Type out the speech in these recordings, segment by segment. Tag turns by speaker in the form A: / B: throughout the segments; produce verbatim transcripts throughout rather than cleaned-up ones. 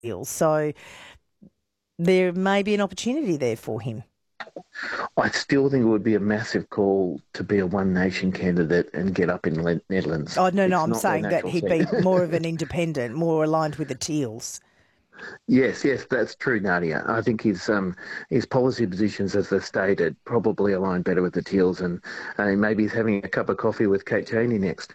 A: deal. So there may be an opportunity there for him.
B: I still think it would be a massive call to be a One Nation candidate and get up in Le- Netherlands.
A: Oh, no, no,
B: It's
A: I'm
B: not their
A: saying that
B: natural
A: he'd
B: seat.
A: be more of an independent, more aligned with the Teals.
B: Yes, yes, that's true, Nadia. I think his um his policy positions, as they're stated, probably align better with the Teals, and uh, maybe he's having a cup of coffee with Kate Chaney next.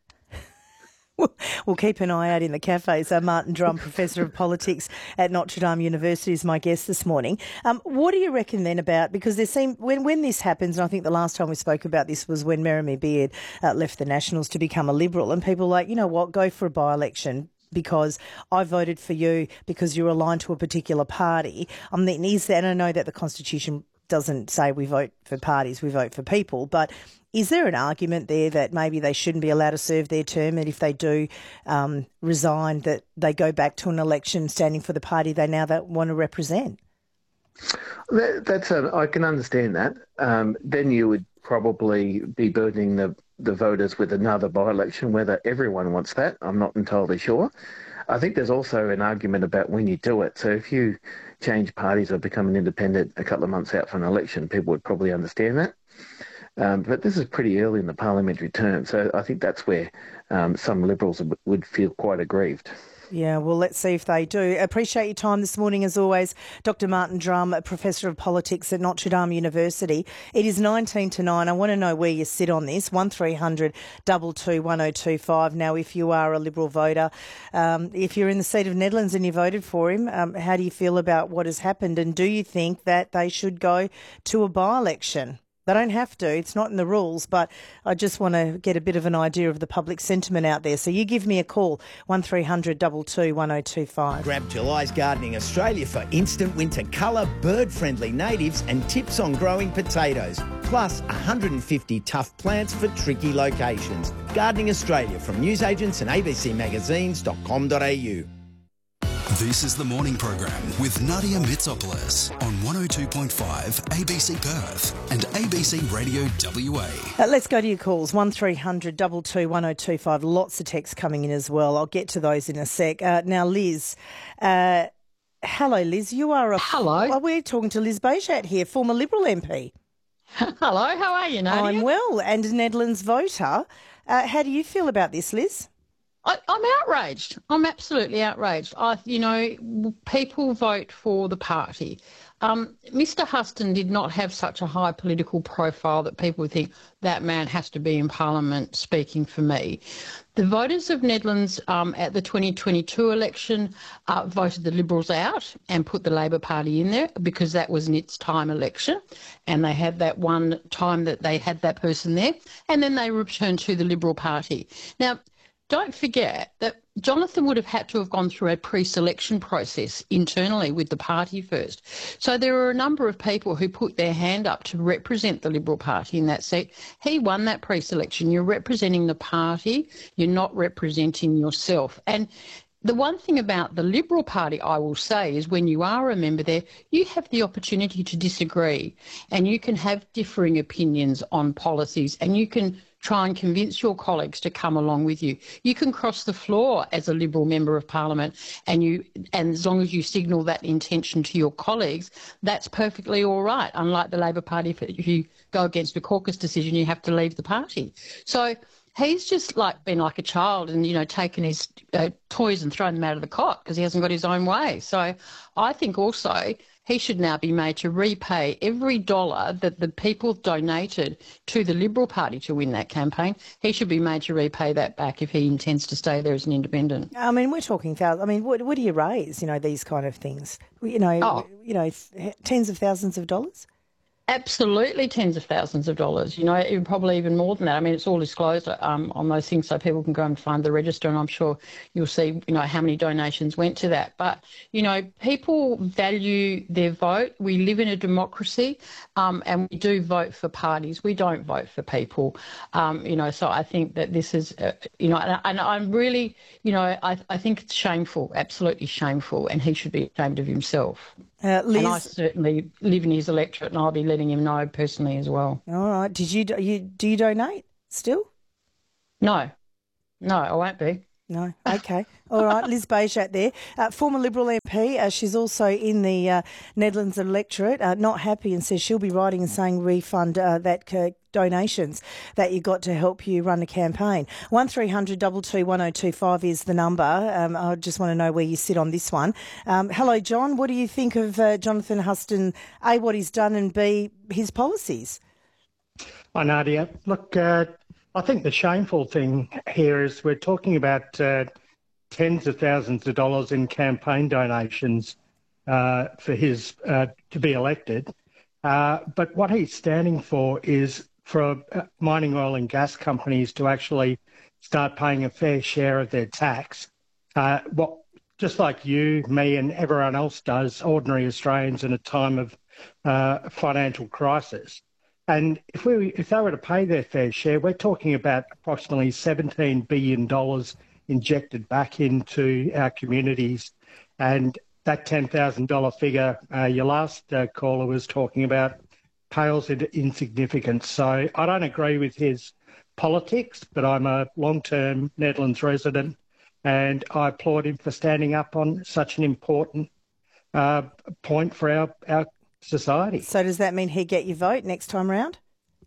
A: We'll keep an eye out in the cafes. Uh, Martin Drum, Professor of Politics at Notre Dame University, is my guest this morning. Um, what do you reckon then about, because there seem, when, when this happens, and I think the last time we spoke about this was when Merrimee Beard uh, left the Nationals to become a Liberal, and people are like, you know what, go for a by-election because I voted for you because you're aligned to a particular party. I mean, is that, and I know that the Constitution doesn't say we vote for parties, we vote for people, but is there an argument there that maybe they shouldn't be allowed to serve their term, and if they do um, resign, that they go back to an election standing for the party they now that want to represent?
B: That, that's a, I can understand that. Um, then you would probably be burdening the, the voters with another by-election. Whether everyone wants that, I'm not entirely sure. I think there's also an argument about when you do it. So if you change parties or become an independent a couple of months out from an election, people would probably understand that. Um, but this is pretty early in the parliamentary term, so I think that's where um, some Liberals would feel quite aggrieved.
A: Yeah, well, let's see if they do. Appreciate your time this morning, as always. Doctor Martin Drum, Professor of Politics at Notre Dame University. It is nineteen to nine. I want to know where you sit on this. one three hundred two two one oh two five. Now, if you are a Liberal voter, um, if you're in the seat of Netherlands and you voted for him, um, how do you feel about what has happened? And do you think that they should go to a by-election? They don't have to. It's not in the rules, but I just want to get a bit of an idea of the public sentiment out there. So you give me a call, one three hundred two two one oh two five.
C: Grab July's Gardening Australia for instant winter colour, bird-friendly natives and tips on growing potatoes. Plus one hundred fifty tough plants for tricky locations. Gardening Australia from newsagents and a b c magazines dot com dot a u.
D: This is the morning program with Nadia Mitsopoulos on one oh two point five A B C Perth and A B C Radio W A.
A: Uh, let's go to your calls, one three hundred two two one oh two five. Lots of texts coming in as well. I'll get to those in a sec. Uh, now, Liz, uh, hello, Liz. You are a...
E: Hello.
A: Well, we're talking to Liz Bejat here, former Liberal M P.
E: Hello, how are you, Nadia?
A: I'm well, and a Netherlands voter. Uh, how do you feel about this, Liz?
E: I, I'm outraged. I'm absolutely outraged. I, you know, people vote for the party. Um, Mister Huston did not have such a high political profile that people would think that man has to be in Parliament speaking for me. The voters of Netherlands um, at the twenty twenty-two election uh, voted the Liberals out and put the Labor Party in there because that was an its time election, and they had that one time that they had that person there, and then they returned to the Liberal Party. Now, don't forget that Jonathan would have had to have gone through a pre-selection process internally with the party first. So there are a number of people who put their hand up to represent the Liberal Party in that seat. He won that pre-selection. You're representing the party. You're not representing yourself. And the one thing about the Liberal Party, I will say, is when you are a member there, you have the opportunity to disagree and you can have differing opinions on policies and you can try and convince your colleagues to come along with you. You can cross the floor as a Liberal Member of Parliament and you, and as long as you signal that intention to your colleagues, that's perfectly all right. Unlike the Labor Party, if you go against a caucus decision, you have to leave the party. So he's just like been like a child and, you know, taken his uh, toys and thrown them out of the cot because he hasn't got his own way. So I think also he should now be made to repay every dollar that the people donated to the Liberal Party to win that campaign. He should be made to repay that back if he intends to stay there as an independent.
A: I mean, we're talking thousands. I mean, what, what do you raise, you know, these kind of things? You know,
E: oh.
A: you know, tens of thousands of dollars?
E: Absolutely tens of thousands of dollars, you know, even, probably even more than that. I mean, it's all disclosed um, on those things so people can go and find the register and I'm sure you'll see, you know, how many donations went to that. But, you know, people value their vote. We live in a democracy um, and we do vote for parties. We don't vote for people, um, you know, so I think that this is, uh, you know, and, and I'm really, you know, I, I think it's shameful, absolutely shameful, and he should be ashamed of himself.
A: Uh, Liz,
E: and I certainly live in his electorate and I'll be letting him know personally as well.
A: All right. Did you, you do you donate still?
E: No. No, I won't be.
A: No. Okay. All right. Liz Bayjat there, uh, former Liberal M P. Uh, she's also in the uh, Netherlands electorate, uh, not happy, and says she'll be writing and saying refund uh, that uh, donations that you got to help you run the campaign. one three hundred two two one oh two five is the number. Um, I just want to know where you sit on this one. Um, hello, John. What do you think of uh, Jonathan Huston, A, what he's done, and B, his policies?
F: Hi, Nadia. Look, uh, I think the shameful thing here is we're talking about uh, tens of thousands of dollars in campaign donations uh, for his uh, to be elected. Uh, but what he's standing for is for uh, mining oil and gas companies to actually start paying a fair share of their tax. Uh, what, just like you, me and everyone else does, ordinary Australians in a time of uh, financial crisis. And if we, if they were to pay their fair share, we're talking about approximately seventeen billion dollars injected back into our communities. And that ten thousand dollars figure uh, your last uh, caller was talking about pales into insignificance. So I don't agree with his politics, but I'm a long-term Netherlands resident, and I applaud him for standing up on such an important uh, point for our, our society.
A: So does that mean he get your vote next time round?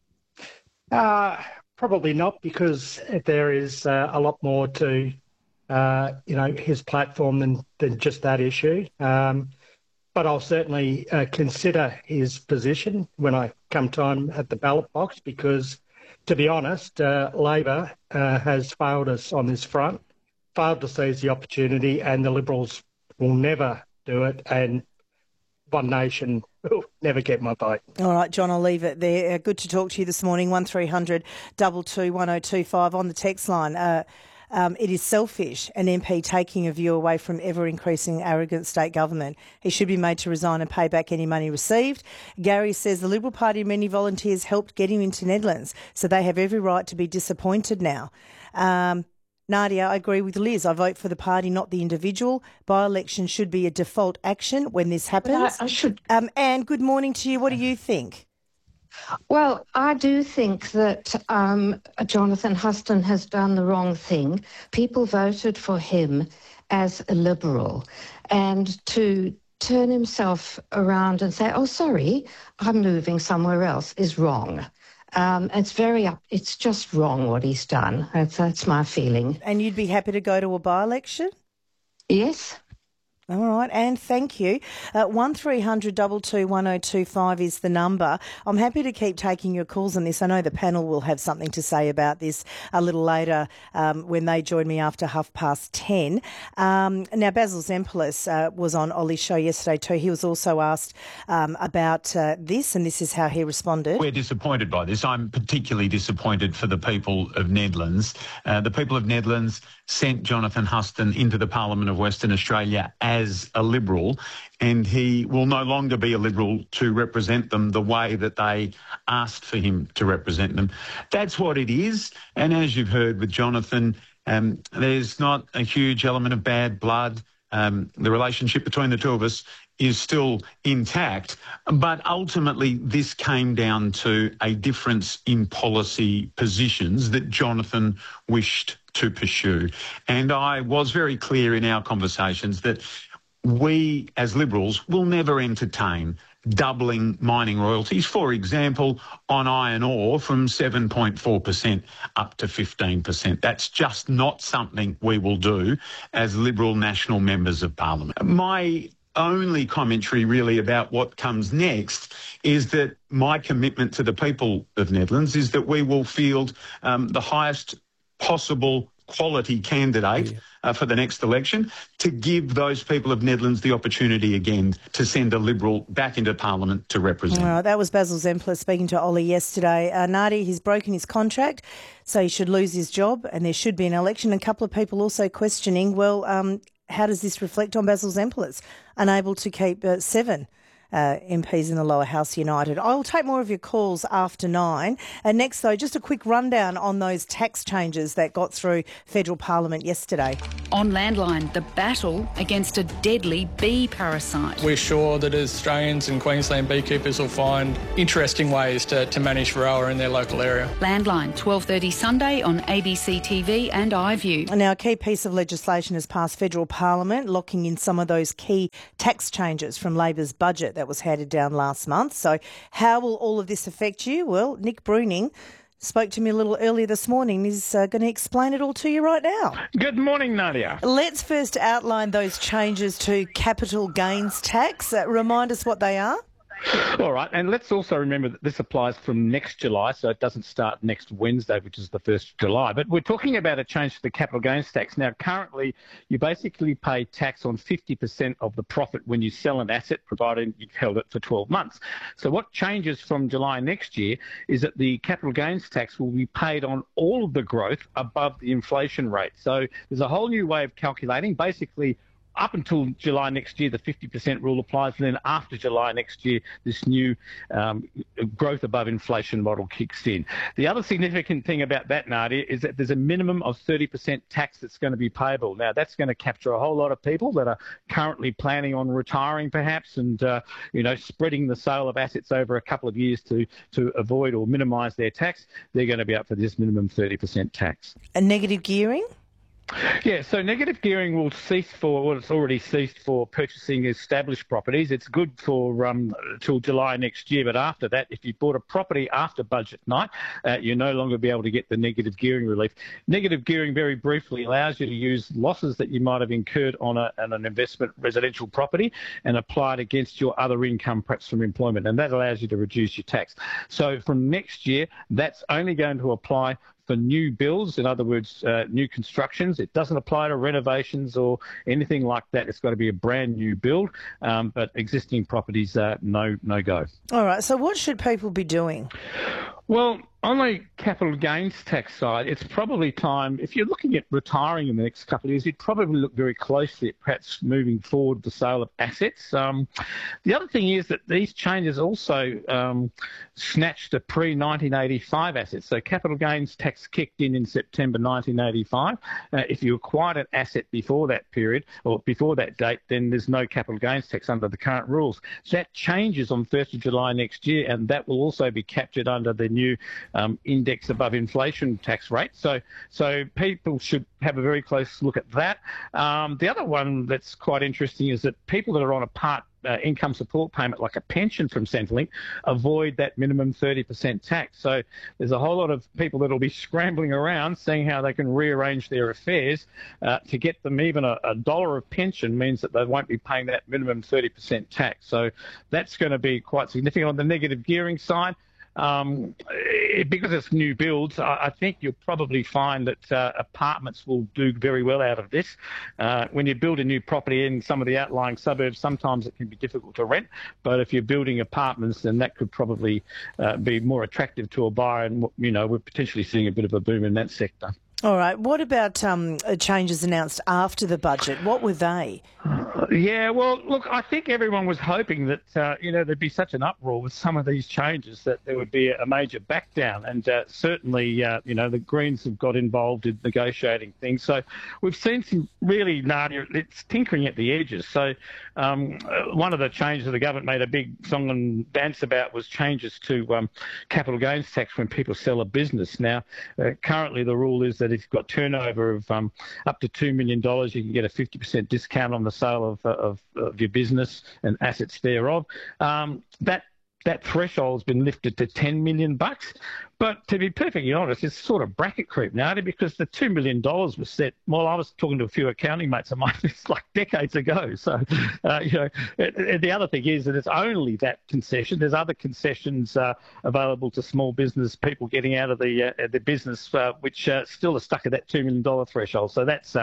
F: Uh, probably not, because there is uh, a lot more to, uh, you know, his platform than, than just that issue. Um, but I'll certainly uh, consider his position when I come time at the ballot box, because, to be honest, uh, Labor uh, has failed us on this front, failed to seize the opportunity, and the Liberals will never do it. And One Nation will never get my vote.
A: All right, John, I'll leave it there. Uh, good to talk to you this morning. one three hundred two two one oh two five on the text line. Uh, um, it is selfish, an M P taking a view away from ever-increasing arrogant state government. He should be made to resign and pay back any money received. Gary says the Liberal Party and many volunteers helped get him into Netherlands, so they have every right to be disappointed now. Um, Nadia, I agree with Liz. I vote for the party, not the individual. By-election should be a default action when this happens.
G: I, I should.
A: Um, Anne, good morning to you. What do you think?
G: Well, I do think that um, Jonathan Huston has done the wrong thing. People voted for him as a Liberal, and to turn himself around and say, oh, sorry, I'm moving somewhere else, is wrong. Um, it's very up. It's just wrong what he's done. That's, that's my feeling.
A: And you'd be happy to go to a by-election?
G: Yes.
A: All right, and thank you. Uh, one three hundred two two one oh two five is the number. I'm happy to keep taking your calls on this. I know the panel will have something to say about this a little later um, when they join me after half past ten. Um, now, Basil Zempilas uh, was on Ollie's show yesterday too. He was also asked um, about uh, this, and this is how he responded.
H: We're disappointed by this. I'm particularly disappointed for the people of Nedlands. Uh, the people of Nedlands sent Jonathan Huston into the Parliament of Western Australia as a Liberal, and he will no longer be a Liberal to represent them the way that they asked for him to represent them. That's what it is. And as you've heard with Jonathan, um, there's not a huge element of bad blood. Um, the relationship between the two of us is still intact. But ultimately, this came down to a difference in policy positions that Jonathan wished to pursue. And I was very clear in our conversations that we, as Liberals, will never entertain doubling mining royalties, for example, on iron ore from seven point four percent up to fifteen percent. That's just not something we will do as Liberal national members of Parliament. My only commentary really about what comes next is that my commitment to the people of Nedlands is that we will field um, the highest possible quality candidate uh, for the next election to give those people of Nedlands the opportunity again to send a Liberal back into Parliament to represent.
A: All right, that was Basil Zempilas speaking to Ollie yesterday. Uh, Nadia, he's broken his contract, so he should lose his job and there should be an election. And a couple of people also questioning, well, um, how does this reflect on Basil Zempilas, unable to keep uh, seven uh, M Ps in the lower house united. I'll take more of your calls after nine. And next, though, just a quick rundown on those tax changes that got through federal parliament yesterday.
I: On Landline, the battle against a deadly bee parasite.
J: We're sure that Australians and Queensland beekeepers will find interesting ways to, to manage varroa in their local area.
I: Landline, twelve thirty Sunday on A B C T V and iView.
A: Now, a key piece of legislation has passed federal parliament, locking in some of those key tax changes from Labor's budget that was handed down last month. So how will all of this affect you? Well, Nick Bruning spoke to me a little earlier this morning. He's uh, going to explain it all to you right now.
K: Good morning, Nadia.
A: Let's first outline those changes to capital gains tax. Uh, remind us what they are.
K: All right, and let's also remember that this applies from next July, so it doesn't start next Wednesday, which is the first of July. But we're talking about a change to the capital gains tax. Now, currently, you basically pay tax on fifty percent of the profit when you sell an asset, provided you've held it for twelve months. So what changes from July next year is that the capital gains tax will be paid on all of the growth above the inflation rate. So there's a whole new way of calculating. Basically, up until July next year, the fifty percent rule applies, and then after July next year, this new um, growth above inflation model kicks in. The other significant thing about that, Nadia, is that there's a minimum of thirty percent tax that's going to be payable. Now, that's going to capture a whole lot of people that are currently planning on retiring, perhaps, and uh, you know, spreading the sale of assets over a couple of years to to avoid or minimise their tax. They're going to be up for this minimum thirty percent tax.
A: And negative gearing?
K: Yeah, so negative gearing will cease for, well, it's already ceased for purchasing established properties. It's good for um, till July next year, but after that, if you bought a property after budget night, uh, you'll no longer be able to get the negative gearing relief. Negative gearing, very briefly, allows you to use losses that you might have incurred on, a, on an investment residential property and apply it against your other income, perhaps from employment, and that allows you to reduce your tax. So from next year, that's only going to apply for new builds, in other words, uh, new constructions. It doesn't apply to renovations or anything like that. It's got to be a brand new build, um, but existing properties, uh, no, no go.
A: All right, so what should people be doing?
K: Well, on the capital gains tax side, it's probably time, if you're looking at retiring in the next couple of years, you'd probably look very closely at perhaps moving forward the sale of assets. Um, the other thing is that these changes also um, snatched a pre nineteen eighty-five assets. So capital gains tax kicked in in September nineteen eighty-five. Uh, if you acquired an asset before that period or before that date, then there's no capital gains tax under the current rules. So that changes on first of July next year, and that will also be captured under the new Um, index above inflation tax rate. So so people should have a very close look at that. Um, the other one that's quite interesting is that people that are on a part uh, income support payment, like a pension from Centrelink, avoid that minimum thirty percent tax. So there's a whole lot of people that will be scrambling around seeing how they can rearrange their affairs uh, to get them even a, a dollar of pension means that they won't be paying that minimum thirty percent tax. So that's going to be quite significant. On the negative gearing side, Um, because it's new builds, I, I think you'll probably find that uh, apartments will do very well out of this. Uh, when you build a new property in some of the outlying suburbs, sometimes it can be difficult to rent, but if you're building apartments, then that could probably uh, be more attractive to a buyer, and, you know, we're potentially seeing a bit of a boom in that sector.
A: All right. What about um, changes announced after the budget? What were they?
K: Yeah, well, look, I think everyone was hoping that, uh, you know, there'd be such an uproar with some of these changes that there would be a major back down. And uh, certainly, uh, you know, the Greens have got involved in negotiating things. So we've seen some really, Nadia, it's tinkering at the edges. So um, one of the changes that the government made a big song and dance about was changes to um, capital gains tax when people sell a business. Now, uh, currently the rule is that if you've got turnover of um, up to two million dollars, you can get a fifty percent discount on the sale of, of, of your business and assets thereof. Um, that that threshold has been lifted to ten million bucks. But to be perfectly honest, it's sort of bracket creep now, because the two million dollars was set, well, I was talking to a few accounting mates of mine, it's like decades ago. So, uh, you know, it, it, the other thing is that it's only that concession. There's other concessions uh, available to small business people getting out of the, uh, the business, uh, which uh, still are stuck at that two million dollars threshold. So that's uh,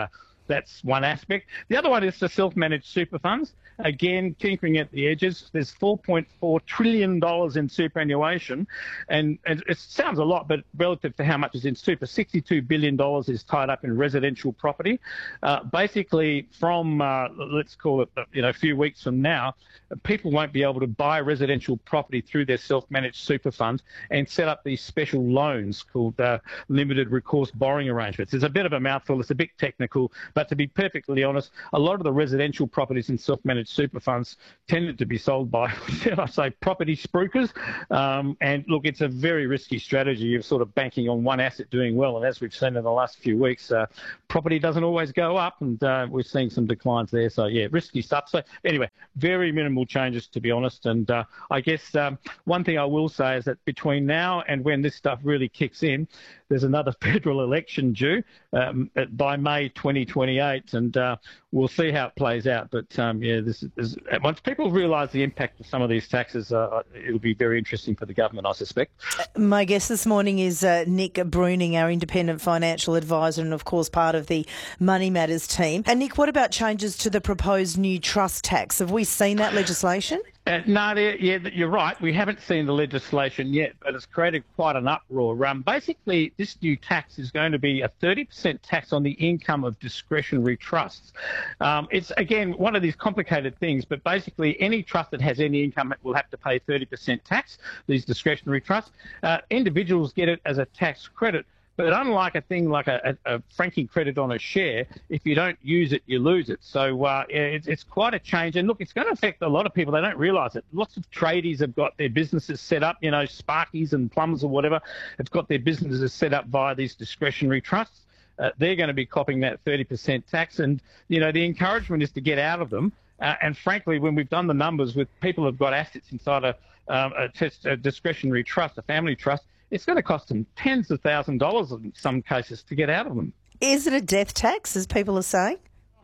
K: That's one aspect. The other one is the self-managed super funds. Again, tinkering at the edges. There's four point four trillion dollars in superannuation, and, and it sounds a lot, but relative to how much is in super, sixty-two billion dollars is tied up in residential property. Uh, basically, from uh, let's call it, you know, a few weeks from now, people won't be able to buy residential property through their self-managed super funds and set up these special loans called uh, limited recourse borrowing arrangements. It's a bit of a mouthful. It's a bit technical, but to be perfectly honest, a lot of the residential properties in self-managed super funds tended to be sold by, I say, property spruikers. Um, and look, it's a very risky strategy of sort of banking on one asset doing well. And as we've seen in the last few weeks, uh, property doesn't always go up, and uh, we're seeing some declines there. So yeah, risky stuff. So anyway, very minimal changes, to be honest. And uh, I guess um, one thing I will say is that between now and when this stuff really kicks in, there's another federal election due um, by May twenty twenty-eight, and uh, we'll see how it plays out. But um, yeah, this is, once people realise the impact of some of these taxes, uh, it'll be very interesting for the government, I suspect.
A: My guest this morning is uh, Nick Bruning, our independent financial advisor, and of course part of the Money Matters team. And Nick, what about changes to the proposed new trust tax? Have we seen that legislation?
K: Uh, Nadia, yeah, you're right. We haven't seen the legislation yet, but it's created quite an uproar. Um, basically, this new tax is going to be a thirty percent tax on the income of discretionary trusts. Um, it's, again, one of these complicated things, but basically any trust that has any income will have to pay thirty percent tax, these discretionary trusts. Uh, individuals get it as a tax credit. But unlike a thing like a, a, a franking credit on a share, if you don't use it, you lose it. So uh, it's, it's quite a change. And look, it's going to affect a lot of people. They don't realise it. Lots of tradies have got their businesses set up, you know, Sparkies and Plums or whatever, have got their businesses set up via these discretionary trusts. Uh, they're going to be copping that thirty percent tax. And, you know, the encouragement is to get out of them. Uh, and frankly, when we've done the numbers with people who've got assets inside a, um, a, test, a discretionary trust, a family trust, it's going to cost them tens of thousands of dollars in some cases to get out of them.
A: Is it a death tax, as people are saying?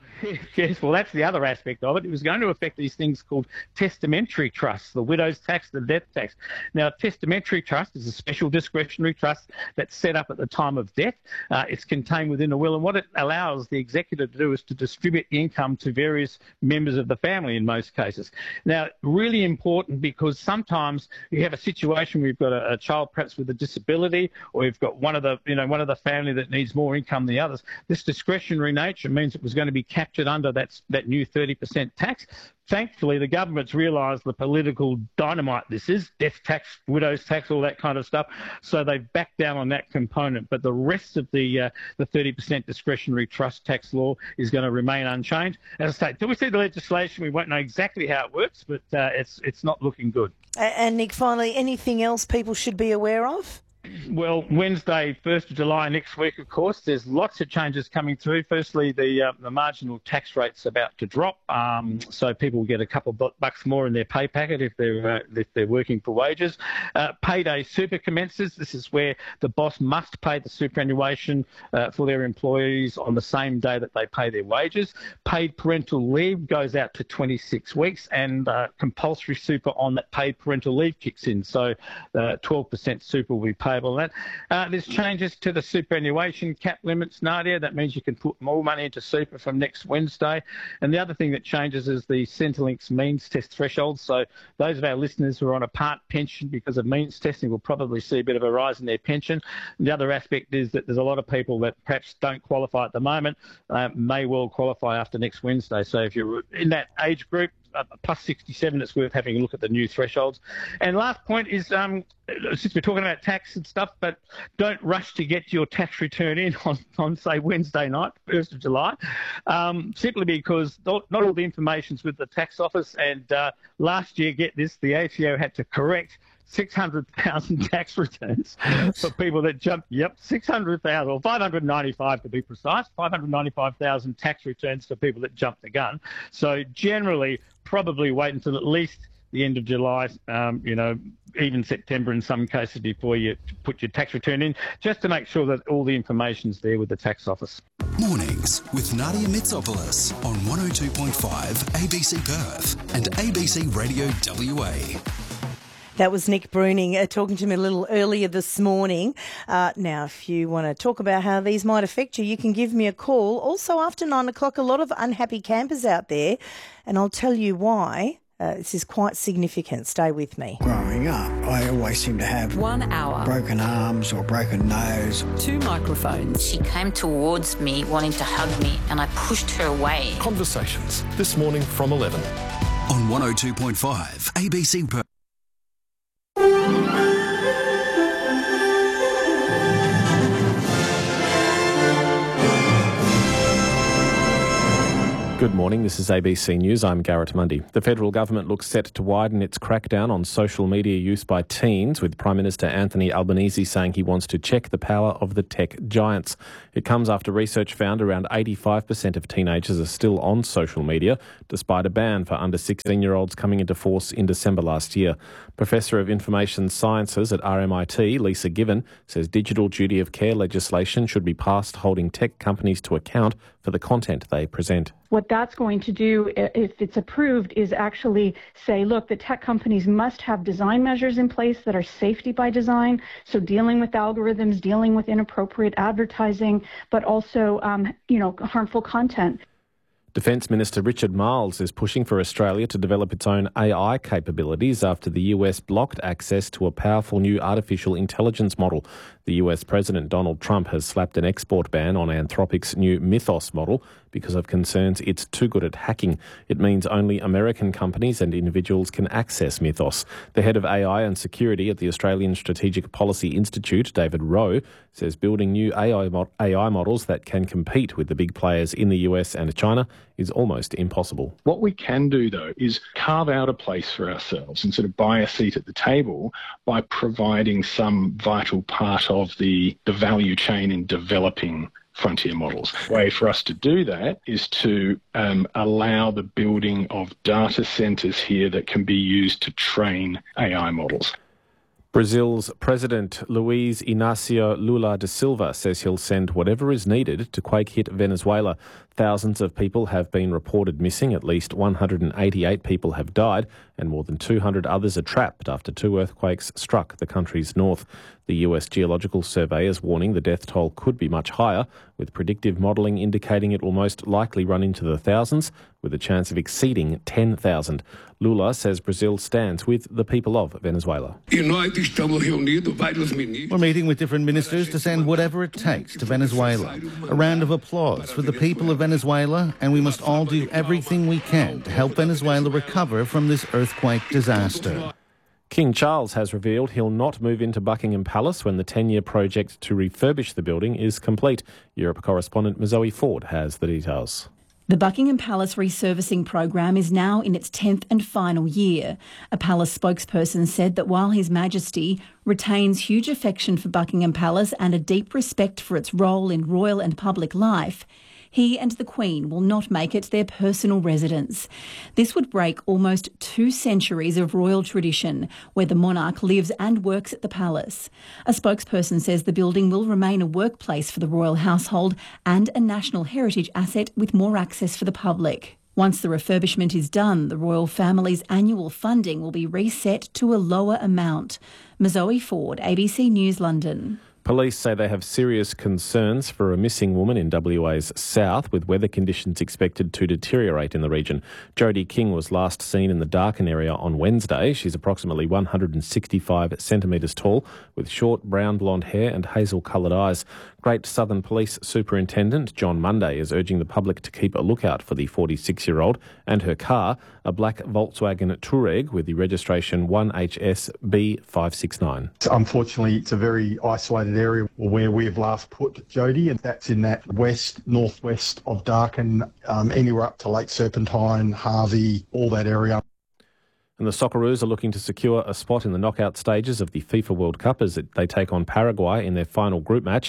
K: Yes, well, that's the other aspect of it. It was going to affect these things called testamentary trusts, the widow's tax, the death tax. Now, a testamentary trust is a special discretionary trust that's set up at the time of death. Uh, it's contained within a will, and what it allows the executor to do is to distribute income to various members of the family in most cases. Now, really important, because sometimes you have a situation where you've got a, a child perhaps with a disability, or you've got one of the, you know, one of the family that needs more income than the others. This discretionary nature means it was going to be captured under that, that new thirty percent tax. Thankfully, the government's realised the political dynamite this is, death tax, widow's tax, all that kind of stuff, so they've backed down on that component. But the rest of the uh, the thirty percent discretionary trust tax law is going to remain unchanged. As I say, till we see the legislation, we won't know exactly how it works, but uh, it's it's not looking good.
A: And Nick, finally, anything else people should be aware of?
K: Well, Wednesday, first of July next week, of course, there's lots of changes coming through. Firstly, the uh, the marginal tax rate's about to drop, um, so people will get a couple of bucks more in their pay packet if they're uh, if they're working for wages. Uh, payday super commences. This is where the boss must pay the superannuation uh, for their employees on the same day that they pay their wages. Paid parental leave goes out to twenty-six weeks, and uh, compulsory super on that paid parental leave kicks in. So uh, twelve percent super will be paid. That. Uh, there's changes to the superannuation cap limits, Nadia. That means you can put more money into super from next Wednesday. And the other thing that changes is the Centrelink's means test threshold. So those of our listeners who are on a part pension because of means testing will probably see a bit of a rise in their pension. And the other aspect is that there's a lot of people that perhaps don't qualify at the moment, uh, may well qualify after next Wednesday. So if you're in that age group, Uh, plus sixty-seven, it's worth having a look at the new thresholds. And last point is, um, since we're talking about tax and stuff, but don't rush to get your tax return in on, on say, Wednesday night, first of July, um, simply because not, not all the information's with the tax office. And uh, last year, get this, the A T O had to correct six hundred thousand tax returns for people that jumped, yep, six hundred thousand, or five hundred ninety-five to be precise, five hundred ninety-five thousand tax returns for people that jumped the gun. So generally, probably wait until at least the end of July, um, you know, even September in some cases before you put your tax return in, just to make sure that all the information's there with the tax office.
D: Mornings with Nadia Mitsopoulos on one oh two point five A B C Perth and A B C Radio W A.
A: That was Nick Bruning uh, talking to me a little earlier this morning. Uh, now, if you want to talk about how these might affect you, you can give me a call. Also, after nine o'clock, a lot of unhappy campers out there, and I'll tell you why. Uh, this is quite significant. Stay with me.
L: Growing up, I always seem to have
M: one hour
L: broken arms or broken nose.
M: Two microphones.
N: She came towards me wanting to hug me and I pushed her away.
O: Conversations this morning from eleven.
D: On one oh two point five A B C Perth.
P: Good morning, this is A B C News. I'm Garrett Mundy. The federal government looks set to widen its crackdown on social media use by teens, with Prime Minister Anthony Albanese saying he wants to check the power of the tech giants. It comes after research found around eighty-five percent of teenagers are still on social media, despite a ban for under sixteen-year-olds coming into force in December last year. Professor of Information Sciences at R M I T, Lisa Given, says digital duty of care legislation should be passed holding tech companies to account for the content they present.
Q: What that's going to do, if it's approved, is actually say, look, the tech companies must have design measures in place that are safety by design, so dealing with algorithms, dealing with inappropriate advertising, but also, um, you know, harmful content.
P: Defence Minister Richard Marles is pushing for Australia to develop its own A I capabilities after the U S blocked access to a powerful new artificial intelligence model. The U S President Donald Trump has slapped an export ban on Anthropic's new Mythos model because of concerns it's too good at hacking. It means only American companies and individuals can access Mythos. The head of A I and security at the Australian Strategic Policy Institute, David Rowe, says building new A I, mo- A I models that can compete with the big players in the U S and China is almost impossible.
R: What we can do, though, is carve out a place for ourselves and sort of buy a seat at the table by providing some vital part of the, the value chain in developing frontier models. The way for us to do that is to um, allow the building of data centres here that can be used to train A I models.
P: Brazil's President Luiz Inácio Lula da Silva says he'll send whatever is needed to quake-hit Venezuela. Thousands of people have been reported missing. At least one hundred eighty-eight people have died and more than two hundred others are trapped after two earthquakes struck the country's north. The U S Geological Survey is warning the death toll could be much higher, with predictive modelling indicating it will most likely run into the thousands, with a chance of exceeding ten thousand. Lula says Brazil stands with the people of Venezuela.
S: We're meeting with different ministers to send whatever it takes to Venezuela. A round of applause for the people of Venezuela, and we must all do everything we can to help Venezuela recover from this earthquake disaster.
P: King Charles has revealed he'll not move into Buckingham Palace when the ten-year project to refurbish the building is complete. Europe correspondent Zoe Ford has the details.
T: The Buckingham Palace resurfacing program is now in its tenth and final year. A palace spokesperson said that while His Majesty retains huge affection for Buckingham Palace and a deep respect for its role in royal and public life, he and the Queen will not make it their personal residence. This would break almost two centuries of royal tradition, where the monarch lives and works at the palace. A spokesperson says the building will remain a workplace for the royal household and a national heritage asset with more access for the public. Once the refurbishment is done, the royal family's annual funding will be reset to a lower amount. Zoe Ford, A B C News, London.
P: Police say they have serious concerns for a missing woman in W A's south, with weather conditions expected to deteriorate in the region. Jodie King was last seen in the Darken area on Wednesday. She's approximately one hundred sixty-five centimetres tall, with short brown blonde hair and hazel-coloured eyes. Great Southern Police Superintendent John Munday is urging the public to keep a lookout for the forty-six-year-old and her car, a black Volkswagen Touareg with the registration one H S B five six nine.
U: Unfortunately, it's a very isolated area where we have last put Jodie, and that's in that west, northwest of Darken, um, anywhere up to Lake Serpentine, Harvey, all that area.
P: And the Socceroos are looking to secure a spot in the knockout stages of the FIFA World Cup as they take on Paraguay in their final group match. The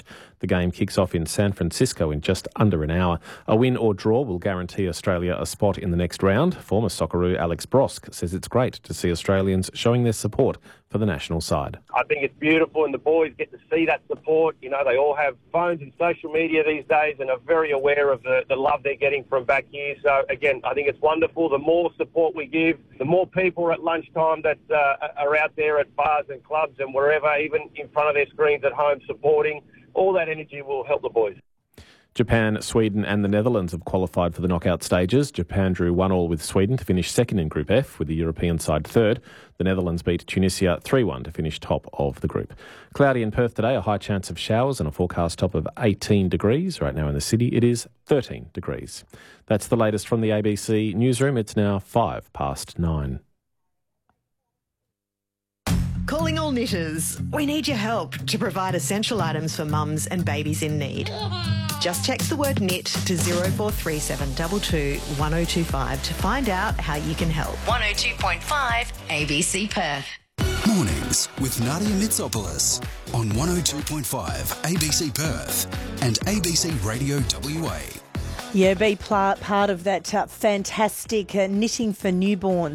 P: The game kicks off in San Francisco in just under an hour. A win or draw will guarantee Australia a spot in the next round. Former Socceroo Alex Brosk says it's great to see Australians showing their support for the national side.
M: I think it's beautiful and the boys get to see that support. You know, they all have phones and social media these days and are very aware of the, the love they're getting from back here. So, again, I think it's wonderful. The more support we give, the more people at lunchtime that uh, are out there at bars and clubs and wherever, even in front of their screens at home supporting, all that energy will help the boys.
P: Japan, Sweden and the Netherlands have qualified for the knockout stages. Japan drew one all with Sweden to finish second in Group F, with the European side third. The Netherlands beat Tunisia three one to finish top of the group. Cloudy in Perth today, a high chance of showers and a forecast top of eighteen degrees. Right now in the city it is thirteen degrees. That's the latest from the A B C newsroom. It's now five past nine.
V: Calling all knitters. We need your help to provide essential items for mums and babies in need. Just text the word knit to zero four three seven two two one zero two five to find out how you can help.
W: one oh two point five A B C Perth.
D: Mornings with Nadia Mitsopoulos on one oh two point five A B C Perth and A B C Radio W A.
A: Yeah, be part of that uh, fantastic uh, Knitting for Newborns